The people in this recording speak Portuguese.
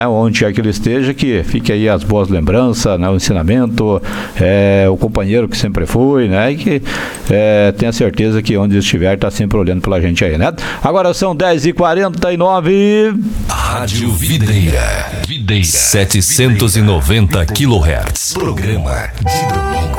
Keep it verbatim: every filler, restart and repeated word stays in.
onde é que ele esteja, que fique aí as boas lembranças, né, o ensinamento, é, o companheiro que sempre foi, né, e que é, tenha certeza que onde estiver está sempre olhando pela gente aí, né? Agora são dez e quarenta e nove. Rádio Videira, Videira setecentos e noventa quilohertz. Programa de